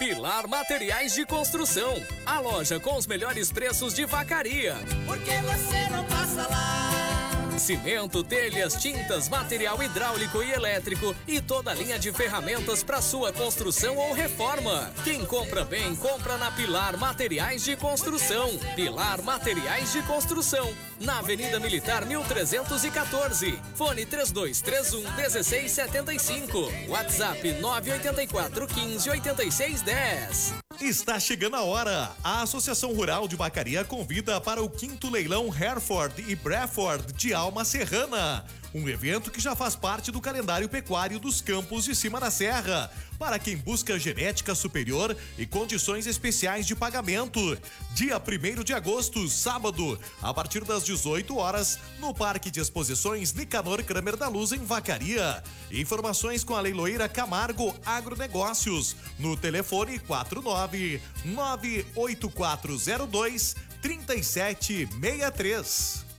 Pilar Materiais de Construção, a loja com os melhores preços de Vacaria. Porque você não passa lá. Cimento, telhas, tintas, material hidráulico e elétrico e toda a linha de ferramentas para sua construção ou reforma. Quem compra bem, compra na Pilar Materiais de Construção. Pilar Materiais de Construção, na Avenida Militar 1314. Fone 3231-1675. WhatsApp 984 15 86 10. Está chegando a hora. A Associação Rural de Vacaria convida para o 5º leilão Hereford e Breford de Alma Serrana. Um evento que já faz parte do calendário pecuário dos campos de cima da serra, para quem busca genética superior e condições especiais de pagamento. Dia 1º de agosto, sábado, a partir das 18 horas, no Parque de Exposições Nicanor Kramer da Luz, em Vacaria. Informações com a leiloeira Camargo Agronegócios, no telefone 49-98402-3763.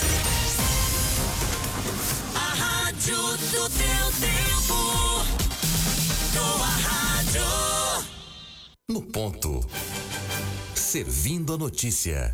Rádio do teu tempo. Tua rádio. No ponto. Servindo a notícia.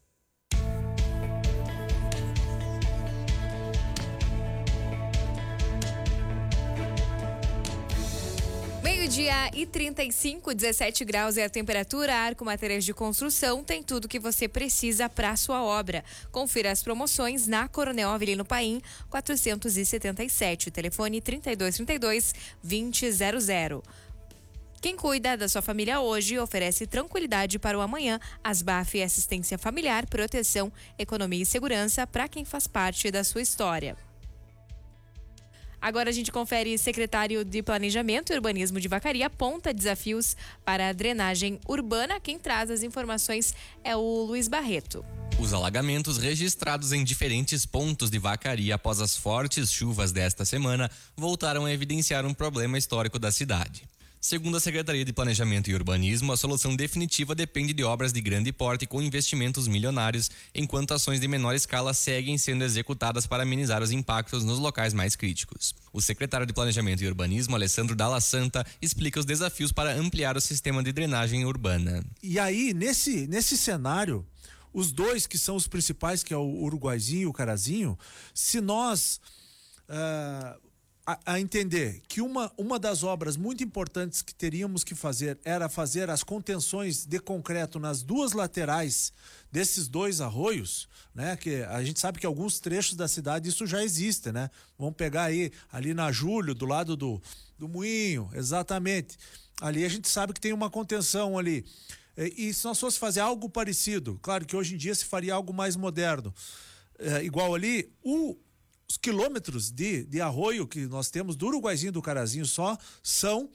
Meio-dia e 35, 17 graus é a temperatura. Arco Materiais de Construção tem tudo que você precisa para a sua obra. Confira as promoções na Coronel Avelino Paim, 477. Telefone 3232-2000. Quem cuida da sua família hoje oferece tranquilidade para o amanhã. Asbaf é assistência familiar, proteção, economia e segurança para quem faz parte da sua história. Agora a gente confere: secretário de Planejamento e Urbanismo de Vacaria aponta desafios para a drenagem urbana. Quem traz as informações é o Luiz Barreto. Os alagamentos registrados em diferentes pontos de Vacaria após as fortes chuvas desta semana voltaram a evidenciar um problema histórico da cidade. Segundo a Secretaria de Planejamento e Urbanismo, a solução definitiva depende de obras de grande porte com investimentos milionários, enquanto ações de menor escala seguem sendo executadas para amenizar os impactos nos locais mais críticos. O secretário de Planejamento e Urbanismo, Alessandro Dalla Santa, explica os desafios para ampliar o sistema de drenagem urbana. E aí, nesse cenário, os dois que são os principais, que é o Uruguaizinho e o Carazinho, se nós a entender que uma das obras muito importantes que teríamos que fazer era fazer as contenções de concreto nas duas laterais desses dois arroios, né? Que a gente sabe que alguns trechos da cidade isso já existe, né? Vamos pegar aí, ali na Júlio, do lado do Moinho, exatamente. Ali a gente sabe que tem uma contenção ali. E se nós fosse fazer algo parecido, claro que hoje em dia se faria algo mais moderno, igual ali, os quilômetros de arroio que nós temos do Uruguaizinho e do Carazinho só são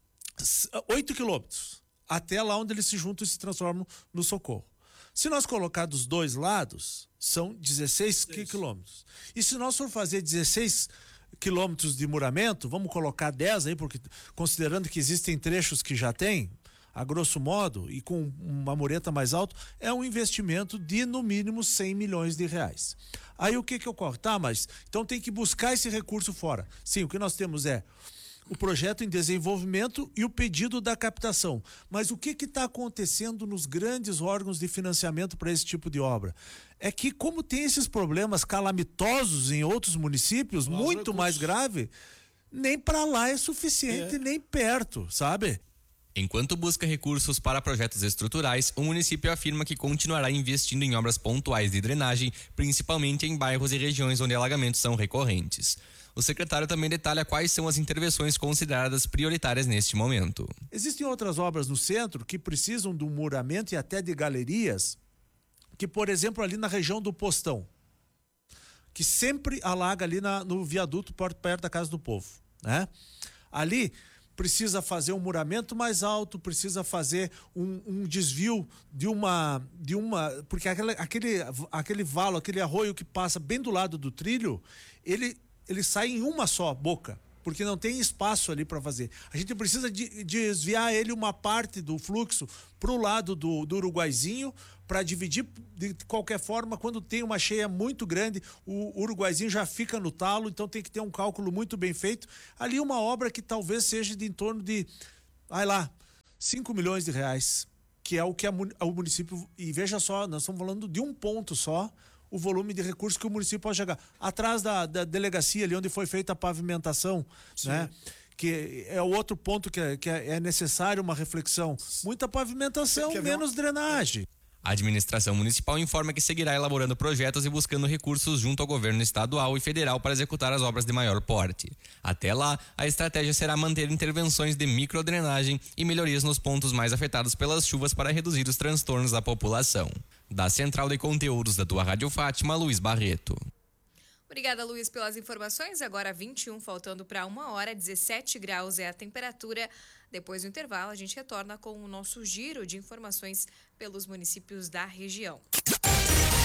8 quilômetros, até lá onde eles se juntam e se transformam no Socorro. Se nós colocar dos dois lados, são 16 quilômetros. E se nós for fazer 16 quilômetros de muramento, vamos colocar 10 aí, porque considerando que existem trechos que já tem, a grosso modo, e com uma mureta mais alta, é um investimento de no mínimo 100 milhões de reais. Aí o que ocorre? Tá, mas então tem que buscar esse recurso fora. Sim, o que nós temos é o projeto em desenvolvimento e o pedido da captação. Mas o que está acontecendo nos grandes órgãos de financiamento para esse tipo de obra? É que, como tem esses problemas calamitosos em outros municípios, muito mais grave, nem para lá é suficiente, nem perto, sabe? Enquanto busca recursos para projetos estruturais, o município afirma que continuará investindo em obras pontuais de drenagem, principalmente em bairros e regiões onde alagamentos são recorrentes. O secretário também detalha quais são as intervenções consideradas prioritárias neste momento. Existem outras obras no centro que precisam de um muramento e até de galerias, que, por exemplo, ali na região do Postão, que sempre alaga ali no viaduto perto da Casa do Povo, né? Ali precisa fazer um muramento mais alto, precisa fazer um desvio de uma porque aquele valo, aquele arroio que passa bem do lado do trilho, ele sai em uma só boca, porque não tem espaço ali para fazer. A gente precisa desviar ele uma parte do fluxo para o lado do Uruguaizinho, para dividir de qualquer forma. Quando tem uma cheia muito grande, o Uruguaizinho já fica no talo, então tem que ter um cálculo muito bem feito. Ali uma obra que talvez seja de em torno de, vai lá, 5 milhões de reais, que é o que o município... E veja só, nós estamos falando de um ponto só, o volume de recursos que o município pode chegar. Atrás da delegacia ali onde foi feita a pavimentação, né? Que é o outro ponto que é necessário uma reflexão. Muita pavimentação, menos drenagem. A administração municipal informa que seguirá elaborando projetos e buscando recursos junto ao governo estadual e federal para executar as obras de maior porte. Até lá, a estratégia será manter intervenções de microdrenagem e melhorias nos pontos mais afetados pelas chuvas para reduzir os transtornos da população. Da Central de Conteúdos da tua Rádio Fátima, Luiz Barreto. Obrigada, Luiz, pelas informações. Agora 21, faltando para 1h, 17 graus é a temperatura. Depois do intervalo, a gente retorna com o nosso giro de informações pelos municípios da região.